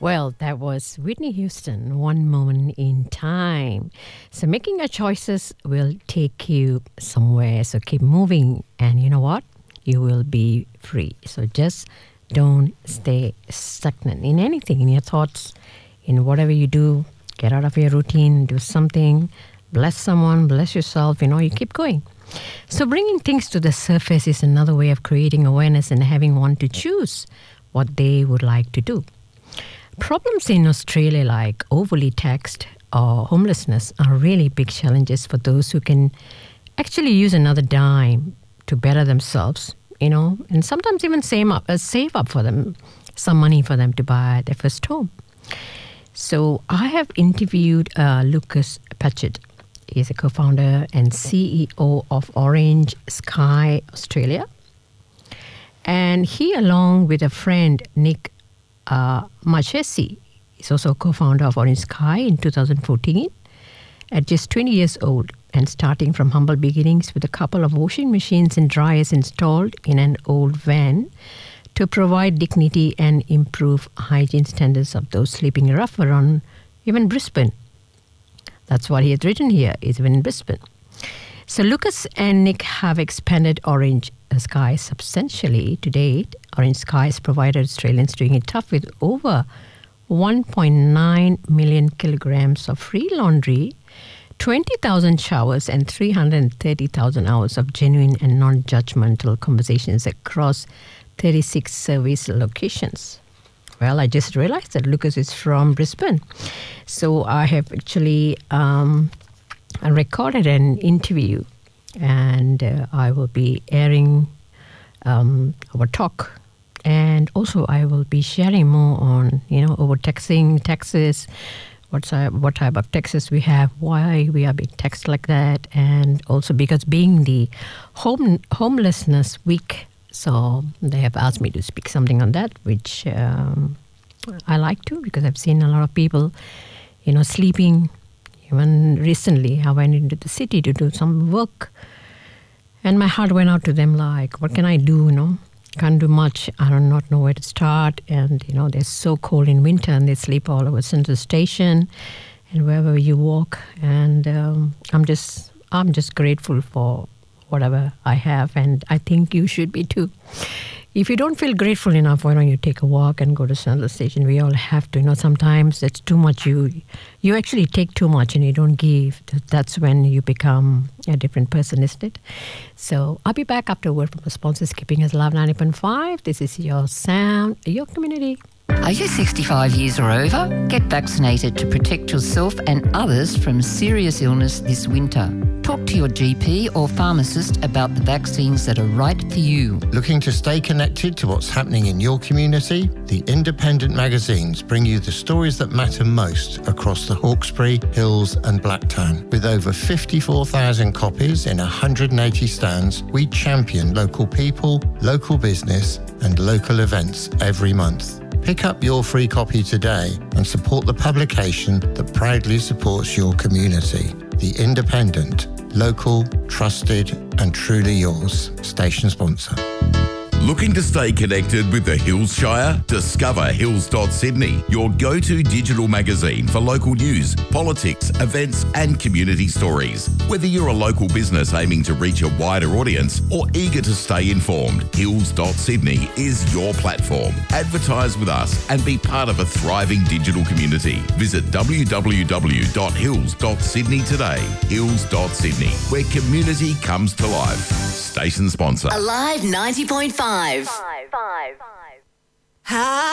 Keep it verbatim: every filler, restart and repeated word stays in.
Well, that was Whitney Houston, One Moment in Time. So making your choices will take you somewhere. So keep moving. And you know what? You will be free. So just don't stay stagnant in anything, in your thoughts, in whatever you do. Get out of your routine, do something, bless someone, bless yourself. You know, you keep going. So bringing things to the surface is another way of creating awareness and having one to choose what they would like to do. Problems in Australia like overly taxed or homelessness are really big challenges for those who can actually use another dime to better themselves, you know, and sometimes even save up, uh, save up for them, some money for them to buy their first home. So I have interviewed uh, Lucas Patchett. He's a co-founder and C E O of Orange Sky Australia. And he, along with a friend, Nick Uh, Marchesi is also co-founder of Orange Sky in two thousand fourteen. At just twenty years old and starting from humble beginnings with a couple of washing machines and dryers installed in an old van to provide dignity and improve hygiene standards of those sleeping rough around even Brisbane. That's what he had written here, is even in Brisbane. So Lucas and Nick have expanded Orange Sky substantially to date. Orange Sky has provided Australians doing it tough with over one point nine million kilograms of free laundry, twenty thousand showers, and three hundred thirty thousand hours of genuine and non-judgmental conversations across thirty-six service locations. Well, I just realized that Lucas is from Brisbane. So I have actually um, recorded an interview, and uh, I will be airing um, our talk. And also I will be sharing more on, you know, overtaxing, taxes, what type, what type of taxes we have, why we are being taxed like that, and also because being the home homelessness week, so they have asked me to speak something on that, which um, I like to, because I've seen a lot of people, you know, sleeping. Even recently, I went into the city to do some work, and my heart went out to them like, what can I do, you know? Can't do much. I do not know where to start. And, you know, they're so cold in winter and they sleep all over Central Station and wherever you walk. And um, I'm just, I'm just grateful for whatever I have. And I think you should be too. If you don't feel grateful enough, why don't you take a walk and go to Central Station? We all have to. You know, sometimes it's too much. You you actually take too much and you don't give. That's when you become a different person, isn't it? So I'll be back after a word from the sponsors, keeping us Love ninety point five. This is your sound, your community. Are you sixty-five years or over? Get vaccinated to protect yourself and others from serious illness this winter. Talk to your G P or pharmacist about the vaccines that are right for you. Looking to stay connected to what's happening in your community? The independent magazines bring you the stories that matter most across the Hawkesbury, Hills and Blacktown. With over fifty-four thousand copies in one hundred eighty stands, we champion local people, local business and local events every month. Pick up your free copy today and support the publication that proudly supports your community. The Independent, local, trusted and truly yours. Station sponsor. Looking to stay connected with the Hills Shire? Discover Hills dot Sydney, your go-to digital magazine for local news, politics, events and community stories. Whether you're a local business aiming to reach a wider audience or eager to stay informed, Hills dot Sydney is your platform. Advertise with us and be part of a thriving digital community. Visit w w w dot hills dot sydney today. Hills dot Sydney, where community comes to life. Station sponsor. Alive ninety point five. Five, five, five. Hi.